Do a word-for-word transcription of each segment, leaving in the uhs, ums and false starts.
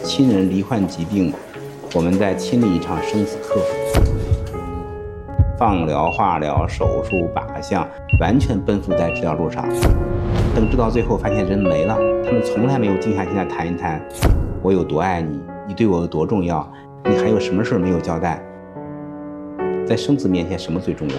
亲人罹患疾病，我们在亲历一场生死课。放疗、化疗、手术、靶向，完全奔赴在治疗路上。等治到最后，发现人没了，他们从来没有静下心来谈一谈，我有多爱你，你对我有多重要，你还有什么事没有交代？在生死面前，什么最重要？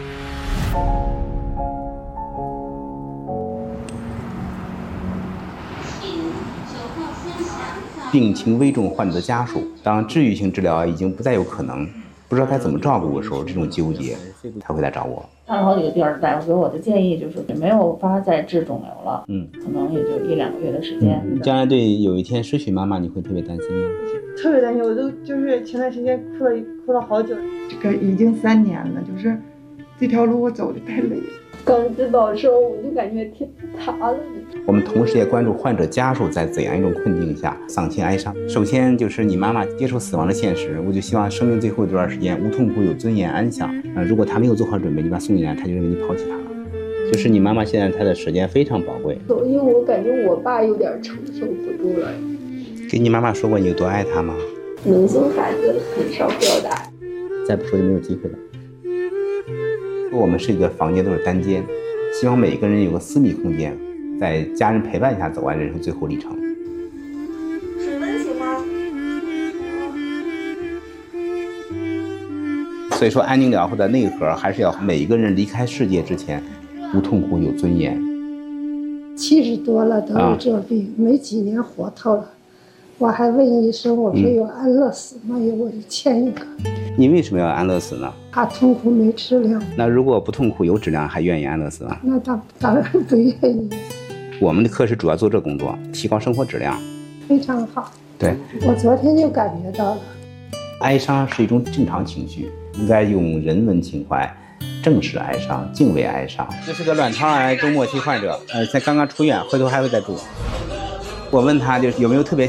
病情危重患者的家属，当治愈性治疗已经不再有可能，不知道该怎么照顾的时候，这种纠结，他会来找我。 看了好几个地儿的大夫给我的建议就是没有法再治肿瘤了，嗯，可能也就一两个月的时间。 嗯、将来对有一天失去妈妈，你会特别担心吗？ 特别担心，我都就是前段时间哭了哭了好久。这个已经三年了，就是这条路我走的太累了。 刚知道的时候，我就感觉天塌了。 我们同时也关注患者家属在怎样一种困境下丧亲哀伤。首先就是你妈妈接受死亡的现实，我就希望生命最后一段时间无痛苦、有尊严、安详。呃，如果她没有做好准备，你把她送进来，她就认为你抛弃她了。就是你妈妈现在她的时间非常宝贵， 因为我感觉我爸有点承受不住了。 给你妈妈说过你有多爱她吗？ 农村孩子很少表达， 再不说就没有机会了。我们是一个房间都是单间，希望每个人有个私密空间，在家人陪伴下走完人生最后历程。 水温行吗？ 所以说安宁疗护的内核还是要每一个人离开世界之前无痛苦有尊严。 七十多了都有这病、啊、没几年活头了，我还问医生我说有安乐死吗、嗯、我就签一个。 你为什么要安乐死呢？ 怕痛苦没质量。 那如果不痛苦有质量还愿意安乐死吗？ 那当当然不愿意。 我们的科室主要做这工作，提高生活质量。 非常好。 对， 我昨天就感觉到了。 哀伤是一种正常情绪，应该用人文情怀正视哀伤，敬畏哀伤。这是个卵巢癌中末期患者，呃，才刚刚出院，回头还会再住。我问他就是有没有特别